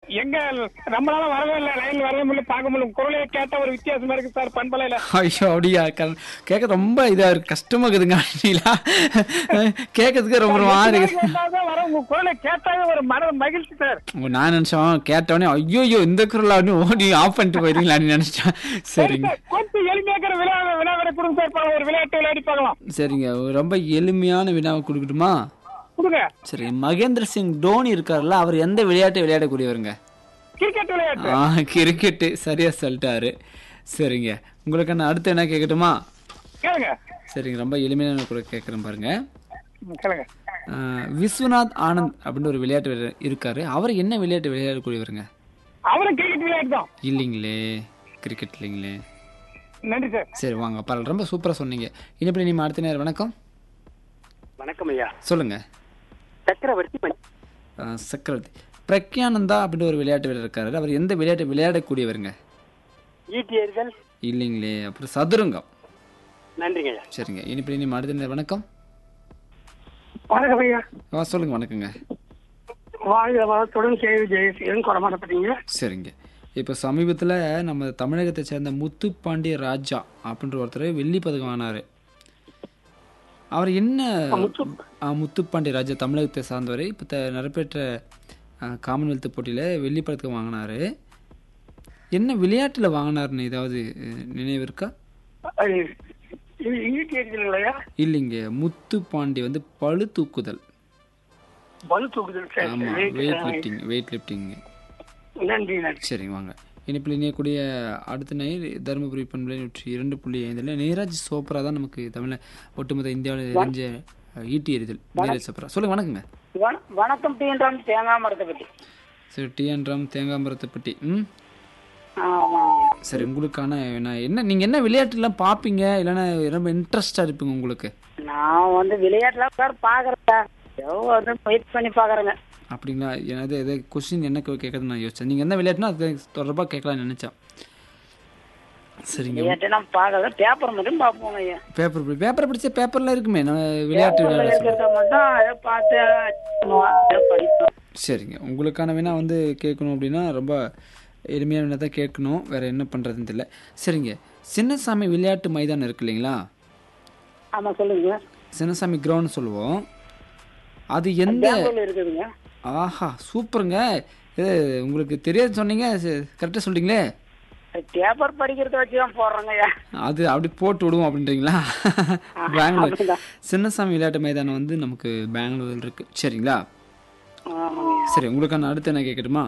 எங்க நம்மளால வரவே இல்லை, லைன்ல வரவே முடியல, பார்க்க முடியல. குரலையே கேட்ட ஒரு வித்தியாசமா இருக்கு சார் பண்பலையில. ஐயோ அப்படியா? கேட்க ரொம்ப இதாக இருக்கு, கஷ்டமா இருக்குதுங்க. கேட்கறதுக்கு ரொம்ப மாதிரி வர உங்க குரலை கேட்டாவே ஒரு மன மகிழ்ச்சி சார். நான் நினைச்சோம் கேட்டவொடனே ஐயோ இந்த குரலான்னு ஓடி ஆஃப் பண்ணிட்டு போயிருவீங்களான்னு நினைச்சேன். சரிங்க, கொஞ்சம் எளிமையாக்கிற வினாவிட கொடுங்க சார், ஒரு விளையாட்டு விளையாடி பார்க்கலாம். சரிங்க, ரொம்ப எளிமையான வினாவை கொடுக்கட்டுமா? கொடுங்க. சரி, மகேந்திர சிங் தோனி இருக்காருல்ல, அவர் எந்த விளையாட்டை விளையாடக்கூடியவருங்க? கிரிக்கெட் விளையாட்டு. கிரிக்கெட்டு, சரியா சொல்லிட்டாரு. சரிங்க, உங்களுக்கு நான் அடுத்து என்ன கேட்கட்டுமா? கேளுங்க. சரிங்க, ரொம்ப எளிமையான கூட கேட்குறேன் பாருங்க. கேளுங்க. விஸ்வநாத் ஆனந்த் அப்படின்னு ஒரு விளையாட்டு வீரர் இருக்காரு, அவர் என்ன விளையாட்டு விளையாடக்கூடியவருங்க? அவரும் கிரிக்கெட் விளையாட்டு தான். இல்லைங்களே, கிரிக்கெட் இல்லைங்களே. நன்றி சார். சரி வாங்க, பரவாயில்ல, ரொம்ப சூப்பராக சொன்னீங்க. இனிப்படி நீ அடுத்த நேரம். வணக்கம். வணக்கம் ஐயா. சொல்லுங்க. சக்கரவர்த்தி. சக்கரவர்த்தி. பிரக்யானந்தா அப்படின்னு ஒரு விளையாட்டு வீரர் இருக்காரு, அவர் எந்த விளையாட்டு விளையாடக்கூடியவருங்க? ஈட்டியர்கள். இல்லைங்களே, அப்புறம் சதுரங்கம். நன்றிங்க ஐயா. சரிங்க, இனிப்படி நீ அடுத்த நேரம். வணக்கம். வணக்கம் ஐயா. சொல்லுங்க. வணக்கங்க. வாழ்க வளத்துடன் கேள்வி ஜெயசீலன் கொடமாட்டப்பட்டீங்க. சரிங்க, இப்போ சமீபத்தில் நம்ம தமிழகத்தை சேர்ந்த முத்துப்பாண்டிய ராஜா அப்படின்ற ஒருத்தர் வெள்ளி பதக்கம் வாங்கினார். அவர் என்ன? முத்துப்பாண்டிய ராஜா தமிழகத்தை சார்ந்தவர். இப்போ நடைபெற்ற காமன்வெல்த் போட்டியில் வெள்ளி பதக்கம் வாங்கினார். என்ன விளையாட்டில் வாங்கினார்னு ஏதாவது நினைவு இருக்கா? இல்லைங்க, முத்துப்பாண்டி வந்து பளு தூக்குதல். ஆமாம், வெயிட் லிஃப்டிங். சரிங்க வாங்க. இனிப்பில் இணையக்கூடிய அடுத்த நேர் தருமபுரி பண்பலை 102.5 நீரஜ் சோப்ரா தான் நமக்கு தமிழில் ஒட்டுமொத்த இந்தியாவில் தெரிஞ்ச ஈட்டி எறிதல் நீரஜ் சோப்ரா. சொல்லுங்க. வணக்கங்க. வணக்கம். டிஎன்ராம் தேங்காமரத்தைப்பட்டி. சரி, டிஎன்ராம் தேங்காமரத்தைப்பட்டி. சரி, உங்களுக்கான என்ன, நீங்கள் என்ன விளையாட்டுலாம் பார்ப்பீங்க, இல்லைன்னா ரொம்ப இன்ட்ரெஸ்டாக இருப்பீங்க உங்களுக்கு? நான் வந்து விளையாட்டுலாம் சார் பார்க்குறேன், வந்து முயற்சி பண்ணி பார்க்குறேங்க. அப்படிங்களா? எது கொஸ்டின் என்ன கேட்கறது நான் யோசிச்சேன். நீங்கள் என்ன விளையாட்டுனா அது தொடர்பாக கேட்கலாம்னு நினச்சேன். சரிங்க, விளையாட்டு நான் பார்க்கறத பேப்பர் மட்டும் பார்ப்போங்க ஐயா. பேப்பர் படிச்ச பேப்பர்லாம் இருக்குமே நம்ம விளையாட்டு மட்டும் பார்த்து படிப்போம். சரிங்க, உங்களுக்கான வேணா வந்து கேட்கணும் அப்படின்னா ரொம்ப எளிமையான வேணா தான் கேட்கணும், வேற என்ன பண்ணுறதுன்னு தெரியல. சரிங்க, சின்னசாமி விளையாட்டு மைதானம் இருக்கு இல்லைங்களா? ஆமாம், சொல்லுங்க. சின்னசாமி கிரவுண்ட் சொல்லுவோம். அது எந்த? இருக்குதுங்க. ஆஹா, சூப்பருங்க. இது உங்களுக்கு தெரியாது சொன்னீங்க, கரெக்டாக சொல்லிட்டீங்களே. பேப்பர் படிக்கிறத வச்சு தான் போடுறோங்க. அது அப்படி போட்டு விடுவோம் அப்படின்றீங்களா? பெங்களூர் சின்னசாமி விளையாட்டு மைதானம் வந்து நமக்கு பெங்களூரில் இருக்கு. சரிங்களா? சரி, உங்களுக்கான அடுத்து என்ன கேட்கட்டுமா?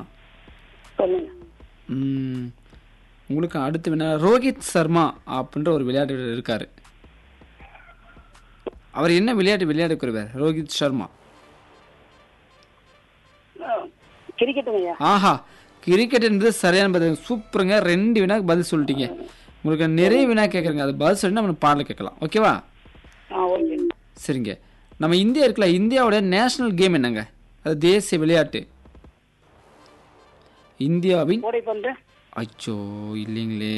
உங்களுக்கு அடுத்து வேணா ரோஹித் சர்மா அப்படின்ற ஒரு விளையாட்டு வீரர் இருக்காரு, அவர் என்ன விளையாட்டு விளையாடக்கூடியவர்? ரோஹித் சர்மா. ஆஹா, கிரிக்கெட் என்பது சரியான பதில். சூப்பருங்க, 2 வினாக்கு பதில் சொல்லிட்டீங்க. உங்களுக்கு நிறைய வினா கேட்குறேங்க, அது பதில் சொல்லி நம்ம பாடல கேட்கலாம். ஓகேவா? சரிங்க, நம்ம இந்தியா இருக்குல்ல, இந்தியாவோட நேஷனல் கேம் என்னங்க? அது தேசிய விளையாட்டு இந்தியாவின். அச்சோ இல்லைங்களே.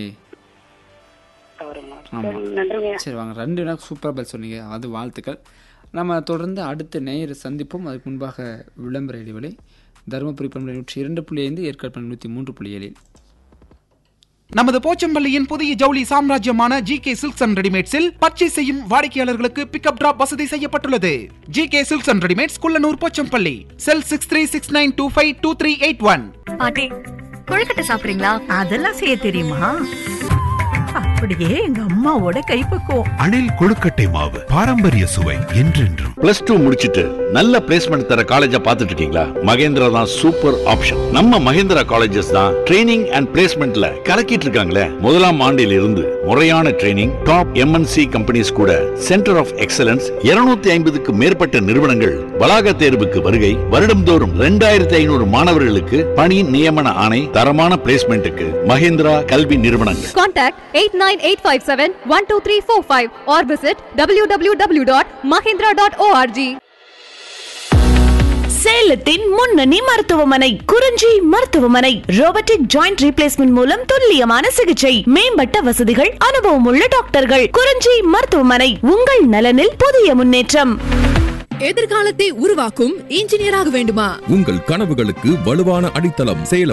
சரி வாங்க, 2 வினாக்கு சூப்பராக பதில் சொன்னீங்க, அது வாழ்த்துக்கள். நம்ம தொடர்ந்து அடுத்த நேயரை சந்திப்போம். அதுக்கு முன்பாக விளம்பர இடைவெளி. தருமபுரி பண்பலை 102.5, ஏற்காடு பண்பலை 103.7. நமது போச்சம்பள்ளியின் புதிய ஜவுளி சாம்ராஜ்யமான ஜிகே சில்க்ஸ் அண்ட் ரெடிமேட்ஸில் பர்ச்சேஸ் செய்யும் வாடிக்கையாளர்களுக்கு பிக்கப் டிராப் வசதி செய்யப்பட்டுள்ளது. GK silks and readymades, Kullanur, Pochampalli. செல் 6369252381. பாட்டி, கொழுக்கட்டை சாப்பிடுறீங்களா? அதெல்லாம் செய்ய தெரியுமா? அப்படியே எங்க அம்மாவோட கைப்பக்குவம். அணில் கொழுக்கட்டை மாவு, பாரம்பரிய சுவை என்றென்றும். +2 முடிச்சிட்டு நல்ல பிளேஸ்மெண்ட் தர காலேஜா பார்த்துட்டு இருக்கீங்களா? மகேந்திரா தான் சூப்பர் ஆப்ஷன். நம்ம மகேந்திரா காலேஜஸ் தான் ட்ரைனிங் அண்ட் பிளேஸ்மெண்ட்ல கலக்கிட்டு இருக்காங்களே. 1ஆம் ஆண்டில் இருந்து முறையான ட்ரைனிங், டாப் MNC கம்பெனிஸ் கூட சென்டர் ஆஃப் எக்ஸலன்ஸ், 250க்கு மேற்பட்ட நிறுவனங்கள் வளாக தேர்வுக்கு வருகை. வருடம்தோறும் 2500 மாணவர்களுக்கு பணி நியமன ஆணை. தரமான பிளேஸ்மெண்ட்டுக்கு மகேந்திரா கல்வி நிறுவனங்கள். Contact 8985712345 or visit www.mahindra.org. சேலத்தின் முன்னணி மருத்துவமனை குறிஞ்சி மருத்துவமனை. ரோபோட்டிக் ஜாயிண்ட் ரீப்ளேஸ்மெண்ட் மூலம் துல்லியமான சிகிச்சை, மேம்பட்ட வசதிகள், அனுபவம் உள்ள டாக்டர்கள். குறிஞ்சி மருத்துவமனை, உங்கள் நலனில் புதிய முன்னேற்றம். எதிர்காலத்தை உருவாக்கும் இன்ஜினியராக வேண்டுமா? உங்கள் கனவுகளுக்கு வலுவான அடித்தளம் சேலம்.